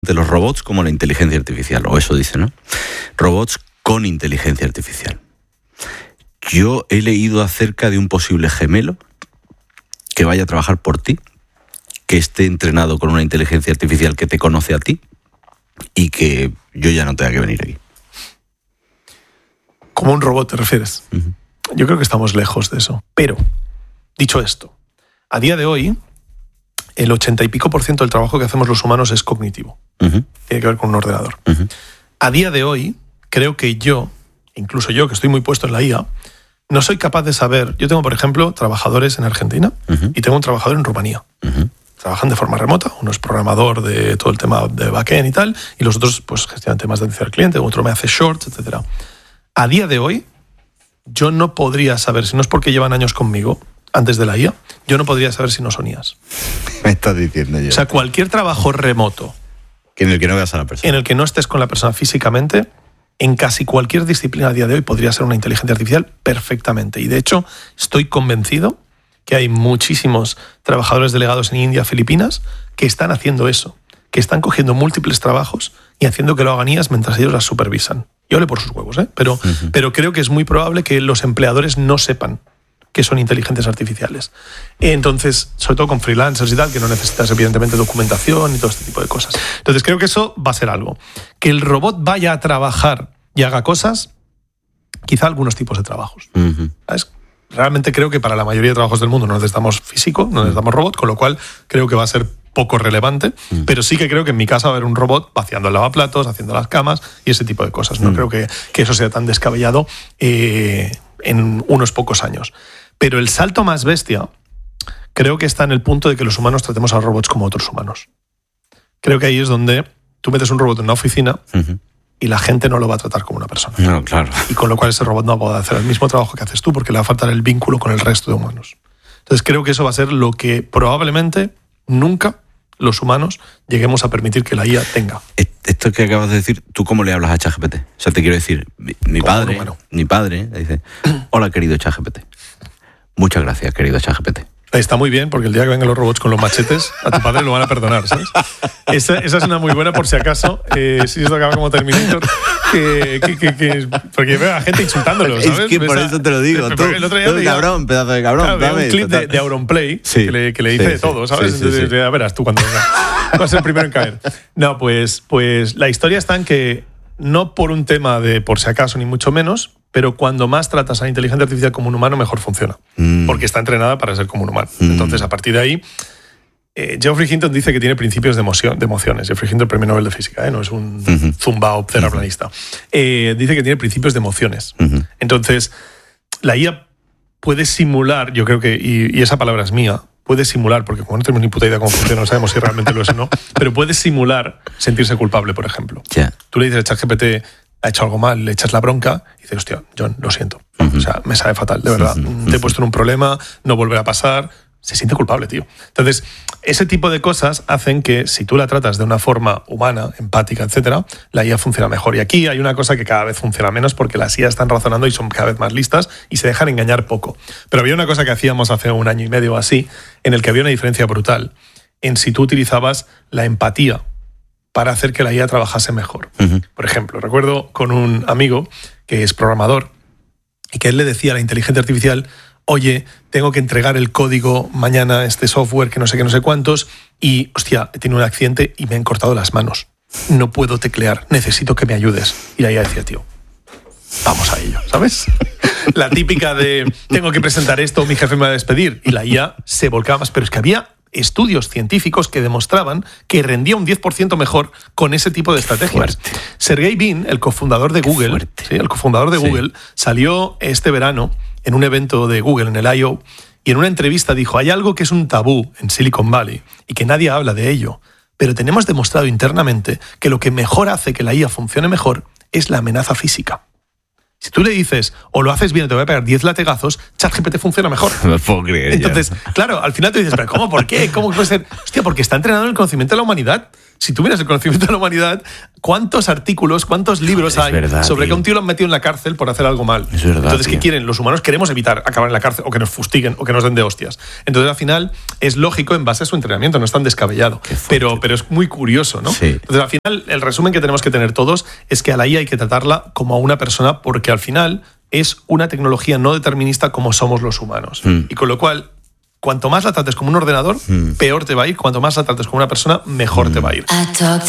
de los robots como la inteligencia artificial, o eso dice, ¿no? Robots con inteligencia artificial. Yo he leído acerca de un posible gemelo que vaya a trabajar por ti, que esté entrenado con una inteligencia artificial que te conoce a ti y que yo ya no tenga que venir aquí. ¿Cómo un robot te refieres? Uh-huh. Yo creo que estamos lejos de eso. Pero, dicho esto, a día de hoy, el 80 y pico % del trabajo que hacemos los humanos es cognitivo. Uh-huh. Tiene que ver con un ordenador. Uh-huh. A día de hoy, creo que incluso yo, que estoy muy puesto en la IA, no soy capaz de saber. Yo tengo, por ejemplo, trabajadores en Argentina uh-huh. y tengo un trabajador en Rumanía. Uh-huh. Trabajan de forma remota. Uno es programador de todo el tema de backend y tal, y los otros pues gestionan temas de atención al cliente, otro me hace shorts, etc. A día de hoy, yo no podría saber, si no es porque llevan años conmigo, antes de la IA, yo no podría saber si no son IAs. Me estás diciendo yo. O sea, cualquier trabajo remoto en el que no veas a la persona, en el que no estés con la persona físicamente, en casi cualquier disciplina a día de hoy podría ser una inteligencia artificial perfectamente. Y de hecho, estoy convencido que hay muchísimos trabajadores delegados en India, Filipinas, que están haciendo eso, que están cogiendo múltiples trabajos y haciendo que lo hagan IAs mientras ellos las supervisan. Y ole por sus huevos, ¿eh? Pero creo que es muy probable que los empleadores no sepan que son inteligencias artificiales. Entonces, sobre todo con freelancers y tal, que no necesitas evidentemente documentación y todo este tipo de cosas. Entonces creo que eso va a ser algo. Que el robot vaya a trabajar y haga cosas, quizá algunos tipos de trabajos. Uh-huh. ¿Sabes? Realmente creo que para la mayoría de trabajos del mundo no necesitamos físico, no necesitamos robot, con lo cual creo que va a ser poco relevante, pero sí que creo que en mi casa va a haber un robot vaciando el lavaplatos, haciendo las camas y ese tipo de cosas. No creo que eso sea tan descabellado en unos pocos años. Pero el salto más bestia creo que está en el punto de que los humanos tratemos a los robots como otros humanos. Creo que ahí es donde tú metes un robot en una oficina uh-huh. y la gente no lo va a tratar como una persona. No, claro. Y con lo cual ese robot no va a poder hacer el mismo trabajo que haces tú porque le va a faltar el vínculo con el resto de humanos. Entonces creo que eso va a ser lo que probablemente nunca los humanos lleguemos a permitir que la IA tenga. Esto que acabas de decir, ¿tú cómo le hablas a ChatGPT? O sea, te quiero decir, mi padre le dice, hola querido ChatGPT. Muchas gracias, querido ChatGPT. Está muy bien, porque el día que vengan los robots con los machetes, a tu padre lo van a perdonar, ¿sabes? Esa es una muy buena, por si acaso, si esto acaba como Terminator, porque veo a gente insultándolo, ¿sabes? Es que por eso te lo digo. El otro día cabrón, pedazo de cabrón. Claro, un clip de Auronplay sí, que le dice de todo, ¿sabes? Sí, Entonces, sí. ya verás tú cuando venga. Vas a ser el primero en caer. No, pues la historia está en que, no por un tema de por si acaso, ni mucho menos, pero cuando más tratas a la inteligencia artificial como un humano, mejor funciona. Porque está entrenada para ser como un humano. Entonces, a partir de ahí, Geoffrey Hinton dice que tiene principios de emociones. Geoffrey Hinton, premio Nobel de Física, no es un zumbao terraplanista. Dice que tiene principios de emociones. Entonces, la IA puede simular, yo creo que, y esa palabra es mía, puede simular, porque como no tenemos ni puta idea cómo funciona, no sabemos si realmente lo es o no, pero puede simular sentirse culpable, por ejemplo. Yeah. Tú le dices a ChatGPT, ha hecho algo mal, le echas la bronca y dices, hostia, John, lo siento. O sea, me sabe fatal, de verdad. Te he puesto en un problema, no volverá a pasar. Se siente culpable, tío. Entonces, ese tipo de cosas hacen que si tú la tratas de una forma humana, empática, etcétera, la IA funciona mejor. Y aquí hay una cosa que cada vez funciona menos porque las IA están razonando y son cada vez más listas y se dejan engañar poco. Pero había una cosa que hacíamos hace un año y medio o así, en el que había una diferencia brutal en si tú utilizabas la empatía para hacer que la IA trabajase mejor. Por ejemplo, recuerdo con un amigo que es programador y que él le decía a la inteligencia artificial, oye, tengo que entregar el código mañana, este software que no sé qué, no sé cuántos, y, hostia, he tenido un accidente y me han cortado las manos. No puedo teclear, necesito que me ayudes. Y la IA decía, tío, vamos a ello, ¿sabes? La típica de, tengo que presentar esto, mi jefe me va a despedir. Y la IA se volcaba más, pero es que había estudios científicos que demostraban que rendía un 10% mejor con ese tipo de estrategias. Sergey Brin, el cofundador de Google, Google, salió este verano en un evento de Google, en el I.O., y en una entrevista dijo, hay algo que es un tabú en Silicon Valley y que nadie habla de ello, pero tenemos demostrado internamente que lo que mejor hace que la IA funcione mejor es la amenaza física. Si tú le dices, o lo haces bien, te voy a pegar 10 latigazos, ChatGPT funciona mejor. No lo puedo creer. Entonces, claro, al final te dices, ¿pero cómo? ¿Por qué? ¿Cómo puede ser? Hostia, porque está entrenado en el conocimiento de la humanidad. si tuvieras el conocimiento de la humanidad, ¿cuántos artículos, cuántos libros hay sobre que a un tío lo han metido en la cárcel por hacer algo mal? Es verdad, entonces, ¿qué quieren? Los humanos queremos evitar acabar en la cárcel o que nos fustiguen o que nos den de hostias. Entonces, al final, es lógico en base a su entrenamiento, no es tan descabellado. Pero es muy curioso, ¿no? Sí. Entonces, al final, el resumen que tenemos que tener todos es que a la IA hay que tratarla como a una persona, porque al final es una tecnología no determinista como somos los humanos. Y con lo cual, cuanto más la trates como un ordenador, peor te va a ir. Cuanto más la trates como una persona, mejor te va a ir.